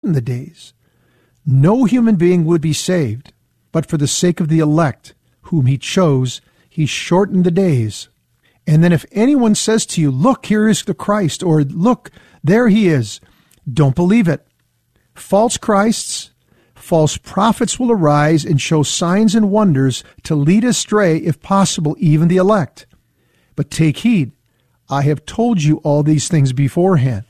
shorten the days. No human being would be saved, but for the sake of the elect, whom he chose, he shortened the days. And then if anyone says to you, look, here is the Christ, or look, there he is, don't believe it. False Christs, false prophets will arise and show signs and wonders to lead astray, if possible, even the elect. But take heed, I have told you all these things beforehand.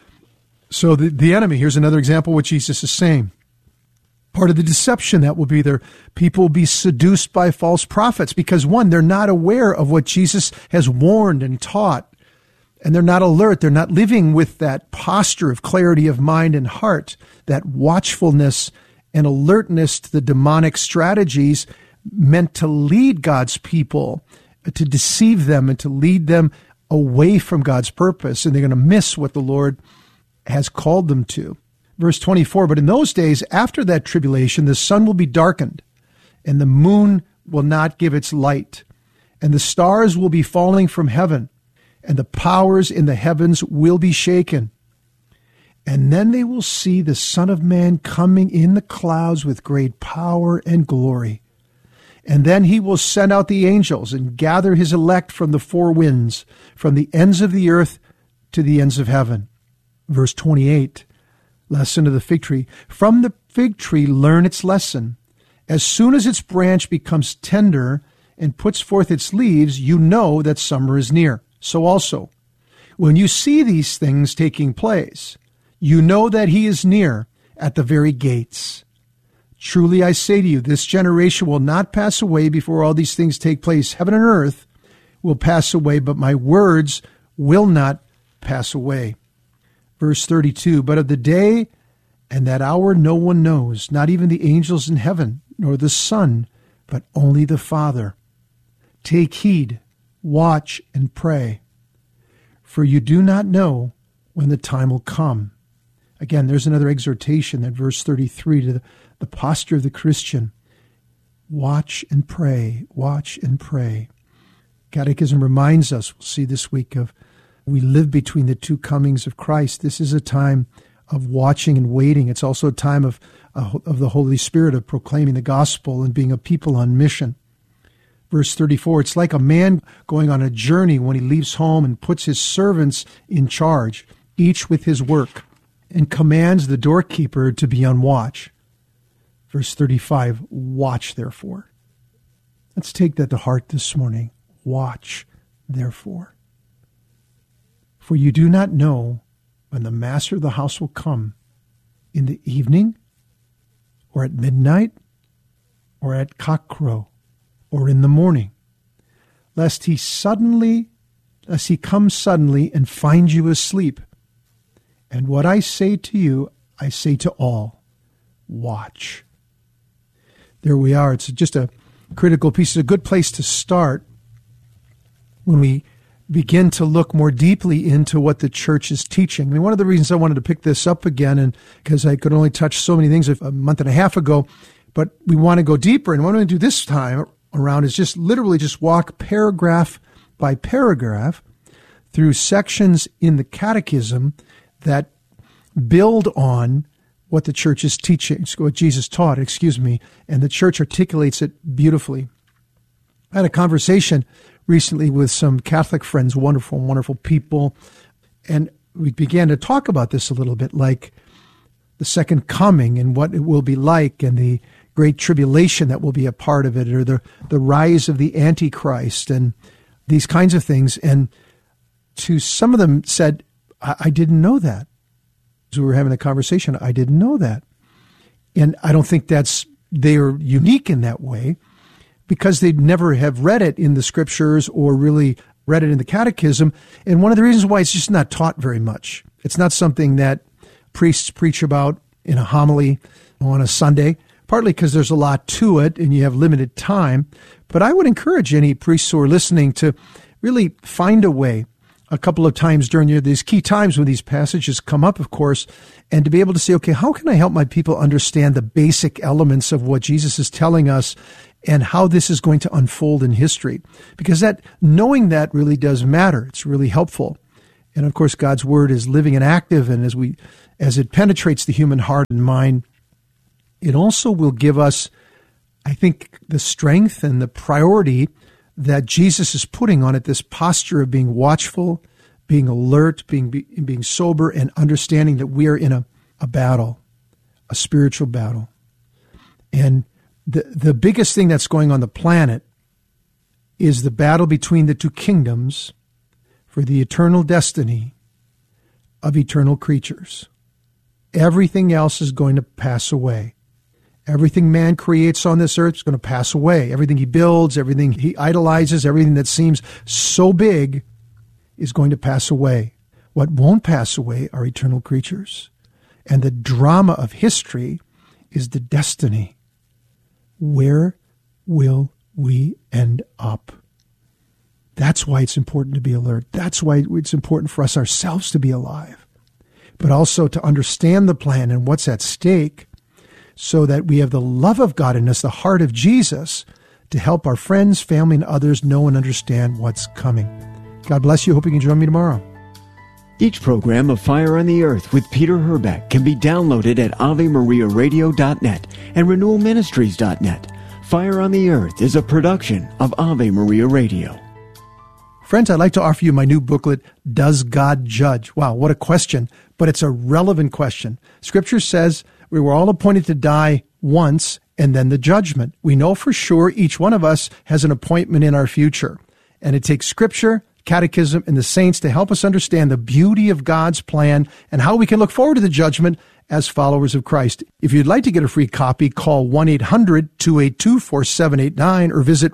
So the enemy, here's another example of what Jesus is saying. Part of the deception that will be there, people will be seduced by false prophets because, one, they're not aware of what Jesus has warned and taught, and they're not alert. They're not living with that posture of clarity of mind and heart, that watchfulness and alertness to the demonic strategies meant to lead God's people, to deceive them and to lead them away from God's purpose, and they're going to miss what the Lord has called them to. Verse 24, but in those days after that tribulation, the sun will be darkened, and the moon will not give its light, and the stars will be falling from heaven, and the powers in the heavens will be shaken. And then they will see the Son of Man coming in the clouds with great power and glory. And then he will send out the angels and gather his elect from the four winds, from the ends of the earth to the ends of heaven. Verse 28, lesson of the fig tree. From the fig tree learn its lesson. As soon as its branch becomes tender and puts forth its leaves, you know that summer is near. So also, when you see these things taking place, you know that he is near at the very gates. Truly I say to you, this generation will not pass away before all these things take place. Heaven and earth will pass away, but my words will not pass away. Verse 32, but of the day and that hour no one knows, not even the angels in heaven, nor the Son, but only the Father. Take heed, watch, and pray, for you do not know when the time will come. Again, there's another exhortation at verse 33 to the posture of the Christian. Watch and pray, watch and pray. Catechism reminds us, we'll see this week, of we live between the two comings of Christ. This is a time of watching and waiting. It's also a time of the Holy Spirit, of proclaiming the gospel and being a people on mission. Verse 34, it's like a man going on a journey when he leaves home and puts his servants in charge, each with his work, and commands the doorkeeper to be on watch. Verse 35, watch therefore. Let's take that to heart this morning. Watch therefore. For you do not know when the master of the house will come, in the evening, or at midnight, or at cockcrow, or in the morning, lest he come suddenly and find you asleep. And what I say to you, I say to all, watch. There we are. It's just a critical piece. It's a good place to start when we begin to look more deeply into what the church is teaching. I mean, one of the reasons I wanted to pick this up again, and because I could only touch so many things a month and a half ago, but we want to go deeper. And what I'm going to do this time around is just literally just walk paragraph by paragraph through sections in the catechism that build on what the church is teaching, what Jesus taught, and the church articulates it beautifully. I had a conversation recently with some Catholic friends, wonderful, wonderful people, and we began to talk about this a little bit, like the second coming and what it will be like, and the great tribulation that will be a part of it, or the rise of the Antichrist, and these kinds of things. And to some of them said, I didn't know that. As we were having a conversation, I didn't know that. And I don't think they are unique in that way, because they'd never have read it in the scriptures or really read it in the catechism. And one of the reasons why it's just not taught very much. It's not something that priests preach about in a homily on a Sunday, partly because there's a lot to it and you have limited time. But I would encourage any priests who are listening to really find a way a couple of times during these key times when these passages come up, of course, and to be able to say, okay, how can I help my people understand the basic elements of what Jesus is telling us and how this is going to unfold in history? Because knowing that really does matter. It's really helpful. And of course, God's Word is living and active, and as it penetrates the human heart and mind, it also will give us, I think, the strength and the priority that Jesus is putting on it, this posture of being watchful, being alert, being sober, and understanding that we are in a battle, a spiritual battle. And the biggest thing that's going on the planet is the battle between the two kingdoms for the eternal destiny of eternal creatures. Everything else is going to pass away. Everything man creates on this earth is going to pass away. Everything he builds, everything he idolizes, everything that seems so big is going to pass away. What won't pass away are eternal creatures. And the drama of history is the destiny. Where will we end up? That's why it's important to be alert. That's why it's important for us ourselves to be alive, but also to understand the plan and what's at stake, so that we have the love of God in us, the heart of Jesus, to help our friends, family, and others know and understand what's coming. God bless you. Hope you can join me tomorrow. Each program of Fire on the Earth with Peter Herbeck can be downloaded at AveMariaRadio.net and RenewalMinistries.net. Fire on the Earth is a production of Ave Maria Radio. Friends, I'd like to offer you my new booklet, Does God Judge? Wow, what a question, but it's a relevant question. Scripture says we were all appointed to die once and then the judgment. We know for sure each one of us has an appointment in our future. And it takes Scripture, Catechism, and the saints to help us understand the beauty of God's plan and how we can look forward to the judgment as followers of Christ. If you'd like to get a free copy, call 1-800-282-4789 or visit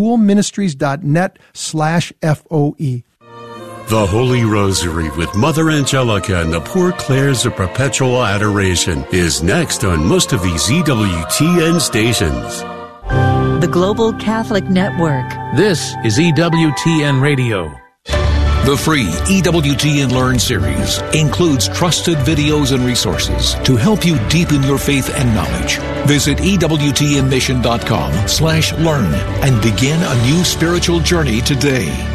renewalministries.net/FOE. The Holy Rosary with Mother Angelica and the Poor Clares of Perpetual Adoration is next on most of these EWTN stations. The Global Catholic Network. This is EWTN Radio. The free EWTN Learn series includes trusted videos and resources to help you deepen your faith and knowledge. Visit EWTNmission.com/learn and begin a new spiritual journey today.